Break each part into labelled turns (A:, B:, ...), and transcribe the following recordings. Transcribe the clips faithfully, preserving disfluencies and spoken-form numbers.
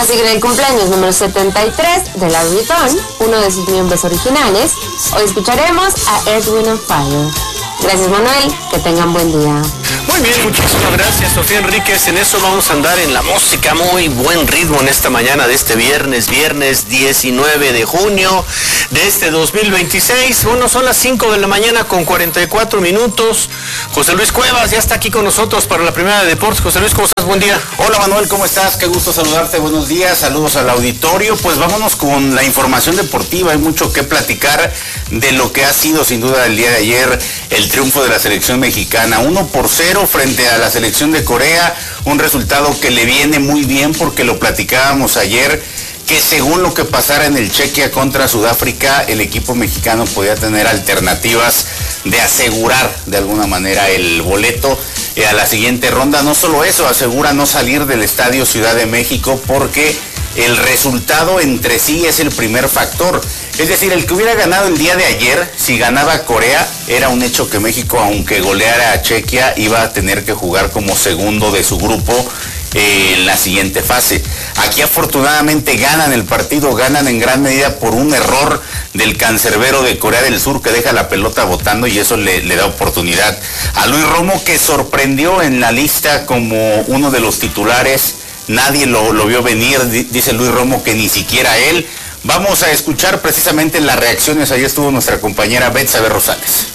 A: Así que en el cumpleaños número setenta y tres de la Louis Vuitton, uno de sus miembros originales, hoy escucharemos a Earth, Wind and Fire. Gracias, Manuel, que tengan buen día.
B: Muy bien, muchísimas gracias, Sofía Enríquez. En eso vamos a andar en la música, muy buen ritmo en esta mañana de este viernes, viernes diecinueve de junio de este dos mil veintiséis. Bueno, son las cinco de la mañana con cuarenta y cuatro minutos. José Luis Cuevas ya está aquí con nosotros para la primera de deportes. José Luis, ¿cómo estás? Buen día.
C: Hola, Manuel, ¿cómo estás? Qué gusto saludarte, buenos días, saludos al auditorio. Pues vámonos con la información deportiva, hay mucho que platicar de lo que ha sido sin duda el día de ayer el triunfo de la selección mexicana, uno por cero frente a la selección de Corea, un resultado que le viene muy bien porque lo platicábamos ayer, que según lo que pasara en el Chequia contra Sudáfrica, el equipo mexicano podía tener alternativas de asegurar de alguna manera el boleto eh, a la siguiente ronda. No solo eso, asegura no salir del Estadio Ciudad de México porque el resultado entre sí es el primer factor. Es decir, el que hubiera ganado el día de ayer, si ganaba Corea, era un hecho que México, aunque goleara a Chequia, iba a tener que jugar como segundo de su grupo eh, en la siguiente fase. Aquí afortunadamente ganan el partido, ganan en gran medida por un error del cancerbero de Corea del Sur que deja la pelota botando y eso le, le da oportunidad a Luis Romo, que sorprendió en la lista como uno de los titulares. Nadie lo, lo vio venir, dice Luis Romo que ni siquiera él. Vamos a escuchar precisamente las reacciones. Ahí estuvo nuestra compañera Betsabe Rosales.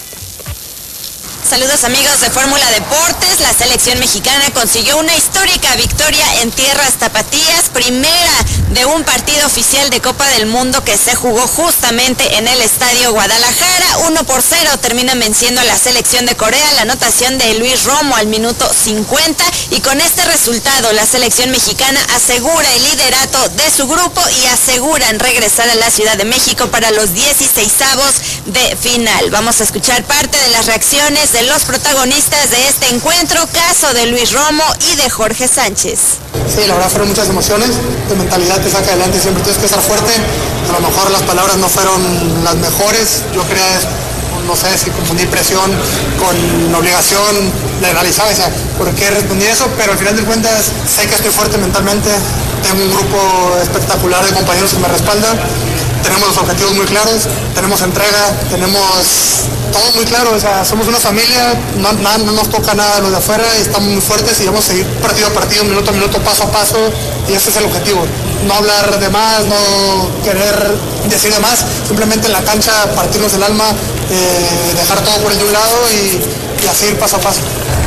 D: Saludos amigos de Fórmula Deportes. La selección mexicana consiguió una histórica victoria en tierras tapatías, primera de un partido oficial de Copa del Mundo que se jugó justamente en el Estadio Guadalajara. uno por cero termina venciendo a la selección de Corea, la anotación de Luis Romo al minuto cincuenta, y con este resultado la selección mexicana asegura el liderato de su grupo y aseguran regresar a la Ciudad de México para los dieciseisavos de final. Vamos a escuchar parte de las reacciones de los protagonistas de este encuentro, caso de Luis Romo y de Jorge Sánchez.
E: Sí, la verdad fueron muchas emociones, tu mentalidad te saca adelante, siempre tienes que estar fuerte. A lo mejor las palabras no fueron las mejores, yo creo, no sé si confundir presión con obligación de realizar, o sea, por qué respondí eso, pero al final de cuentas sé que estoy fuerte mentalmente, tengo un grupo espectacular de compañeros que me respaldan, tenemos los objetivos muy claros, tenemos entrega, tenemos todo muy claro, o sea, somos una familia, no, nada, no nos toca nada de los de afuera, y estamos muy fuertes y vamos a seguir partido a partido, minuto a minuto, paso a paso, y ese es el objetivo. No hablar de más, no querer decir de más, simplemente en la cancha partirnos el alma, eh, dejar todo por el de un lado y, y así ir paso a paso.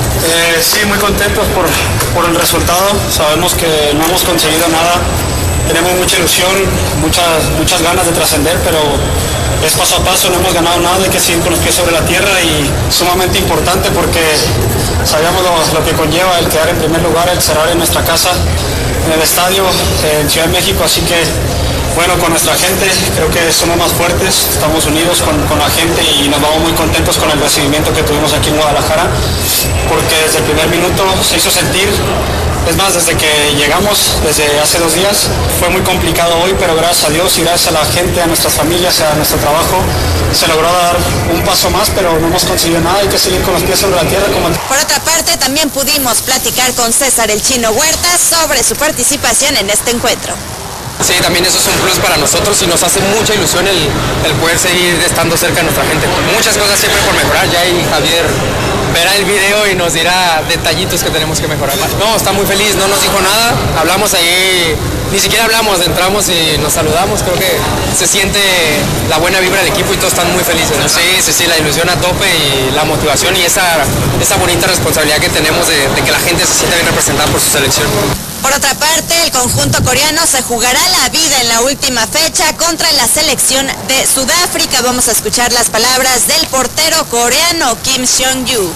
F: Eh, sí, muy contentos por, por el resultado, sabemos que no hemos conseguido nada, tenemos mucha ilusión, muchas, muchas ganas de trascender, pero es paso a paso, no hemos ganado nada, hay que seguir con los pies sobre la tierra y sumamente importante porque sabíamos lo, lo que conlleva el quedar en primer lugar, el cerrar en nuestra casa, en el estadio, en Ciudad de México, así que bueno, con nuestra gente creo que somos más fuertes, estamos unidos con, con la gente y nos vamos muy contentos con el recibimiento que tuvimos aquí en Guadalajara, porque desde el primer minuto se hizo sentir. Es más, desde que llegamos, desde hace dos días, fue muy complicado hoy, pero gracias a Dios y gracias a la gente, a nuestras familias, a nuestro trabajo, se logró dar un paso más, pero no hemos conseguido nada, hay que seguir con los pies sobre la tierra. Como...
D: Por otra parte, también pudimos platicar con César el Chino Huerta sobre su participación en este encuentro.
G: Sí, también eso es un plus para nosotros y nos hace mucha ilusión el, el poder seguir estando cerca de nuestra gente. Muchas cosas siempre por mejorar, ya ahí Javier verá el video y nos dirá detallitos que tenemos que mejorar. No, está muy feliz, no nos dijo nada, hablamos ahí, ni siquiera hablamos, entramos y nos saludamos, creo que se siente la buena vibra del equipo y todos están muy felices, ¿no? Sí, sí, sí, la ilusión a tope y la motivación y esa, esa bonita responsabilidad que tenemos de, de que la gente se sienta bien representada por su selección.
D: Por otra parte, el conjunto coreano se jugará la vida en la última fecha contra la selección de Sudáfrica. Vamos a escuchar las palabras del portero coreano Kim Seong-yu.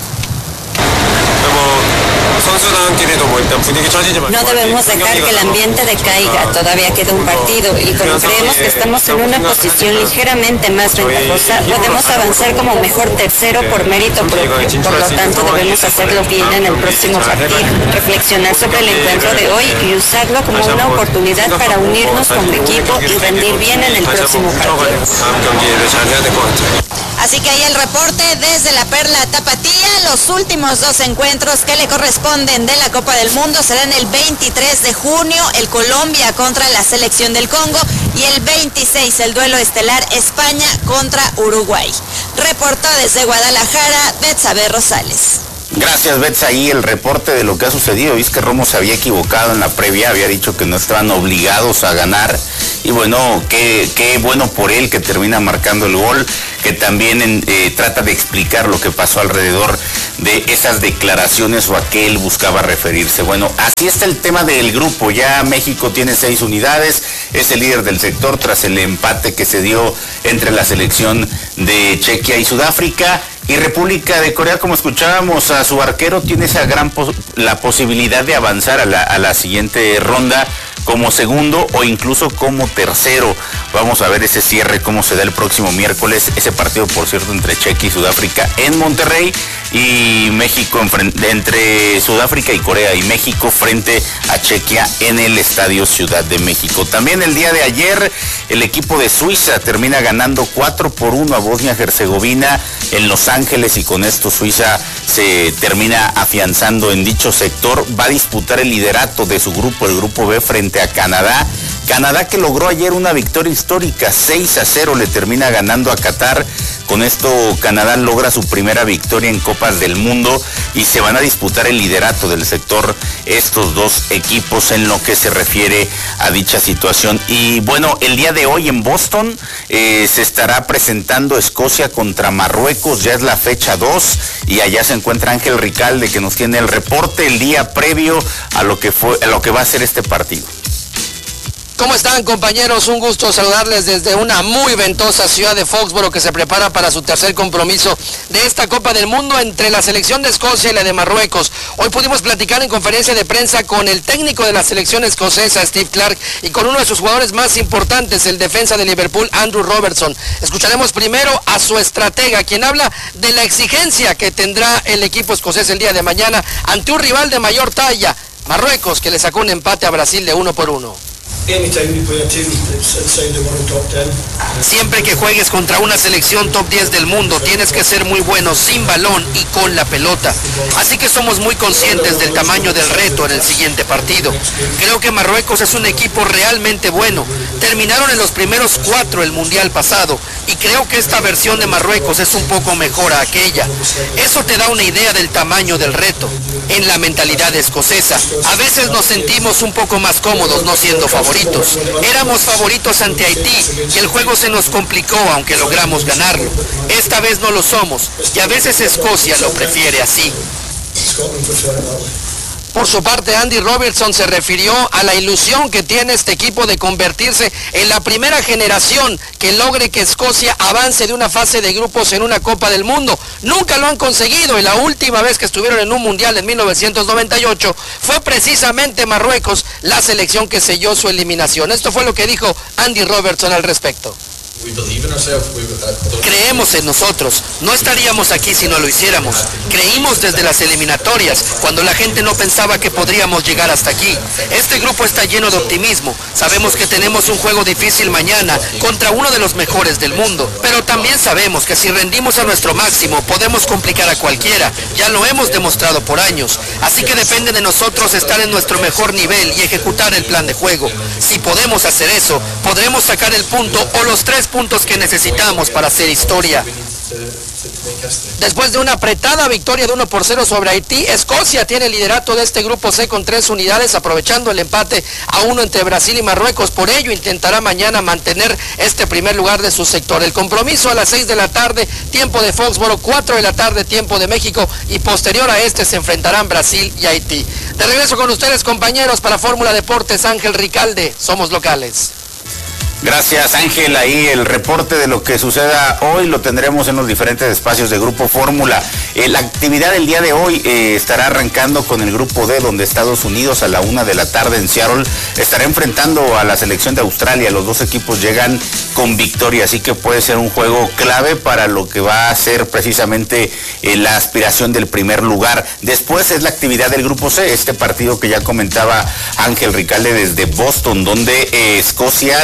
H: No debemos dejar que el ambiente decaiga, todavía queda un partido y como creemos que estamos en una posición ligeramente más ventajosa, podemos avanzar como mejor tercero por mérito propio. Por lo tanto, debemos hacerlo bien en el próximo partido, reflexionar sobre el encuentro de hoy y usarlo como una oportunidad para unirnos como equipo y rendir bien en el próximo partido.
D: Así que ahí el reporte desde la Perla Tapatía. Los últimos dos encuentros que le corresponden de la Copa del Mundo serán el veintitrés de junio, el Colombia contra la selección del Congo, y el veintiséis el duelo estelar España contra Uruguay. Reportó desde Guadalajara Betsabe Rosales.
C: Gracias, Betsa. Ahí el reporte de lo que ha sucedido. Es que Romo se había equivocado en la previa, había dicho que no estaban obligados a ganar. Y bueno, qué, qué bueno por él que termina marcando el gol, que también en, eh, trata de explicar lo que pasó alrededor de esas declaraciones o a qué él buscaba referirse. Bueno, así está el tema del grupo. Ya México tiene seis unidades, es el líder del sector tras el empate que se dio entre la selección de Chequia y Sudáfrica. Y República de Corea, como escuchábamos, a su arquero tiene esa gran pos la posibilidad de avanzar a la, a la siguiente ronda como segundo o incluso como tercero. Vamos a ver ese cierre, cómo se da el próximo miércoles, ese partido, por cierto, entre Chequia y Sudáfrica en Monterrey, y México entre Sudáfrica y Corea, y México frente a Chequia en el Estadio Ciudad de México. También el día de ayer el equipo de Suiza termina ganando cuatro por uno a Bosnia-Herzegovina en Los Ángeles, y con esto Suiza se termina afianzando en dicho sector. Va a disputar el liderato de su grupo, el grupo B, frente a Canadá. Canadá, que logró ayer una victoria histórica, seis a cero le termina ganando a Qatar. Con esto Canadá logra su primera victoria en Copas del Mundo y se van a disputar el liderato del sector estos dos equipos en lo que se refiere a dicha situación. Y bueno, el día de hoy en Boston eh, se estará presentando Escocia contra Marruecos, ya es la fecha dos, y allá se encuentra Ángel Ricalde, que nos tiene el reporte el día previo a lo que fue, a lo que va a ser este partido.
I: ¿Cómo están, compañeros? Un gusto saludarles desde una muy ventosa ciudad de Foxboro, que se prepara para su tercer compromiso de esta Copa del Mundo entre la selección de Escocia y la de Marruecos. Hoy pudimos platicar en conferencia de prensa con el técnico de la selección escocesa, Steve Clarke, y con uno de sus jugadores más importantes, el defensa de Liverpool, Andrew Robertson. Escucharemos primero a su estratega, quien habla de la exigencia que tendrá el equipo escocés el día de mañana ante un rival de mayor talla, Marruecos, que le sacó un empate a Brasil de uno por uno. Siempre que juegues contra una selección top diez del mundo, tienes que ser muy bueno sin balón y con la pelota. Así que somos muy conscientes del tamaño del reto en el siguiente partido. Creo que Marruecos es un equipo realmente bueno. Terminaron en los primeros cuatro el mundial pasado, y creo que esta versión de Marruecos es un poco mejor a aquella. Eso te da una idea del tamaño del reto. En la mentalidad escocesa, a veces nos sentimos un poco más cómodos no siendo favoritos. Éramos favoritos ante Haití y el juego se nos complicó, aunque logramos ganarlo. Esta vez no lo somos, y a veces Escocia lo prefiere así. Por su parte, Andy Robertson se refirió a la ilusión que tiene este equipo de convertirse en la primera generación que logre que Escocia avance de una fase de grupos en una Copa del Mundo. Nunca lo han conseguido, y la última vez que estuvieron en un mundial en mil novecientos noventa y ocho fue precisamente Marruecos la selección que selló su eliminación. Esto fue lo que dijo Andy Robertson al respecto. Creemos en nosotros, no estaríamos aquí si no lo hiciéramos. Creímos desde las eliminatorias, cuando la gente no pensaba que podríamos llegar hasta aquí. Este grupo está lleno de optimismo. Sabemos que tenemos un juego difícil mañana contra uno de los mejores del mundo, pero también sabemos que si rendimos a nuestro máximo podemos complicar a cualquiera. Ya lo hemos demostrado por años. Así que depende de nosotros estar en nuestro mejor nivel y ejecutar el plan de juego. Si podemos hacer eso, podremos sacar el punto o los tres puntos que necesitamos para hacer historia. Después de una apretada victoria de uno por cero sobre Haití, Escocia tiene el liderato de este grupo C con tres unidades, aprovechando el empate a uno entre Brasil y Marruecos. Por ello intentará mañana mantener este primer lugar de su sector. El compromiso a las seis de la tarde, tiempo de Foxboro, cuatro de la tarde, tiempo de México, y posterior a este se enfrentarán Brasil y Haití. De regreso con ustedes, compañeros, para Fórmula Deportes, Ángel Ricalde. Somos locales.
C: Gracias, Ángel. Ahí el reporte de lo que suceda hoy lo tendremos en los diferentes espacios de Grupo Fórmula. Eh, la actividad del día de hoy eh, estará arrancando con el Grupo D, donde Estados Unidos a la una de la tarde en Seattle estará enfrentando a la selección de Australia. Los dos equipos llegan con victoria, así que puede ser un juego clave para lo que va a ser precisamente eh, la aspiración del primer lugar. Después es la actividad del Grupo C, este partido que ya comentaba Ángel Ricalde desde Boston, donde eh, Escocia tiene la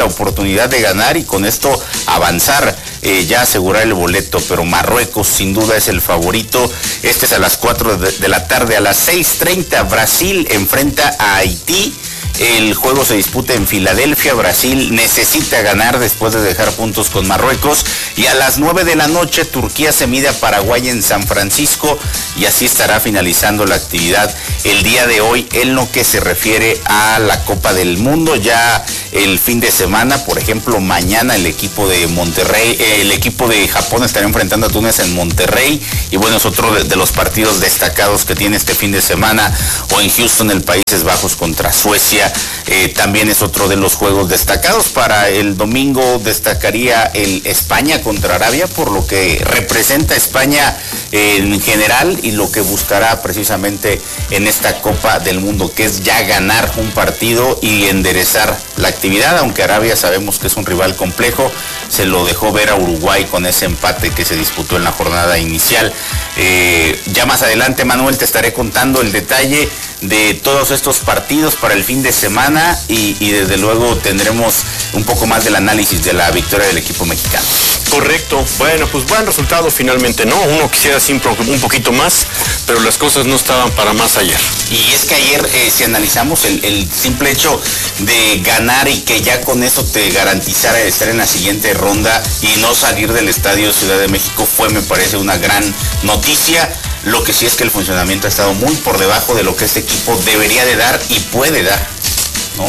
C: la oportunidad de ganar y con esto avanzar, eh, ya asegurar el boleto, pero Marruecos sin duda es el favorito. Este es a las cuatro de, de la tarde. A las seis treinta Brasil enfrenta a Haití. El juego se disputa en Filadelfia. Brasil necesita ganar después de dejar puntos con Marruecos. Y a las nueve de la noche Turquía se mide a Paraguay en San Francisco, y así estará finalizando la actividad el día de hoy en lo que se refiere a la Copa del Mundo. Ya el fin de semana, por ejemplo, mañana el equipo de Monterrey, eh, el equipo de Japón estará enfrentando a Túnez en Monterrey, y bueno, es otro de, de los partidos destacados que tiene este fin de semana. O en Houston, el Países Bajos contra Suecia, eh, también es otro de los juegos destacados. Para el domingo destacaría el España contra Arabia, por lo que representa España eh, en general y lo que buscará precisamente en esta Copa del Mundo, que es ya ganar un partido y enderezar la actividad, aunque Arabia sabemos que es un rival complejo. Se lo dejó ver a Uruguay con ese empate que se disputó en la jornada inicial. Eh, ya más adelante, Manuel, te estaré contando el detalle de todos estos partidos para el fin de semana, y, y desde luego tendremos un poco más del análisis de la victoria del equipo mexicano.
B: Correcto. Bueno, pues buen resultado finalmente, ¿no? Uno quisiera siempre un poquito más, pero las cosas no estaban para más ayer.
C: Y es que ayer, eh, si analizamos el, el simple hecho de ganar y que ya con eso te garantizara estar en la siguiente ronda y no salir del Estadio Ciudad de México, fue, me parece, una gran noticia. Lo que sí es que el funcionamiento ha estado muy por debajo de lo que este equipo debería de dar y puede dar, ¿no?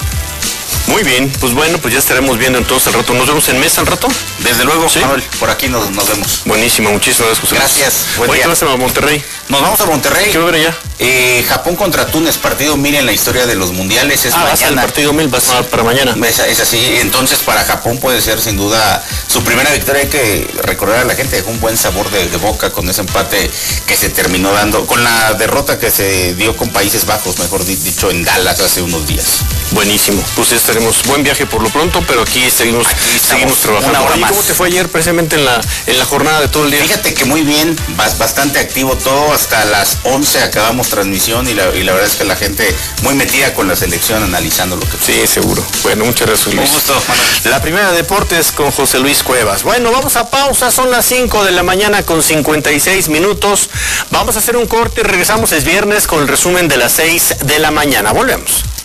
B: Muy bien, pues bueno, pues ya estaremos viendo entonces al rato. ¿Nos vemos en mesa al rato?
C: Desde luego,
B: ¿sí?
C: Manuel, por aquí nos, nos vemos.
B: Buenísimo, muchísimas gracias, José.
C: Gracias.
B: Buen día. ¿Vas a Monterrey?
C: Nos vamos a Monterrey.
B: ¿Qué va a haber allá?
C: Eh, Japón contra Túnez, partido mil en la historia de los mundiales. Es
B: ah,
C: mañana.
B: Va a ser el partido mil, va a ser para mañana.
C: Es, es así, entonces para Japón puede ser sin duda su primera victoria. Hay que recordar a la gente, dejó un buen sabor de, de boca con ese empate que se terminó dando, con la derrota que se dio con Países Bajos, mejor dicho, en Dallas hace unos días.
B: Buenísimo, pues estaremos, buen viaje por lo pronto, pero aquí seguimos, aquí seguimos trabajando.
C: Una hora más.
B: ¿Cómo te fue ayer precisamente en la, en la jornada de todo el día?
C: Fíjate que muy bien, bastante activo todo, hasta las once acabamos transmisión, y la, y la verdad es que la gente muy metida con la selección, analizando lo que fue.
B: Sí, seguro. Bueno, muchas gracias, Luis.
C: Un gusto, Manuel.
B: La primera de deportes con José Luis Cuevas. Bueno, vamos a pausa, son las cinco de la mañana con cincuenta y seis minutos. Vamos a hacer un corte y regresamos, es viernes, con el resumen de las seis de la mañana. Volvemos.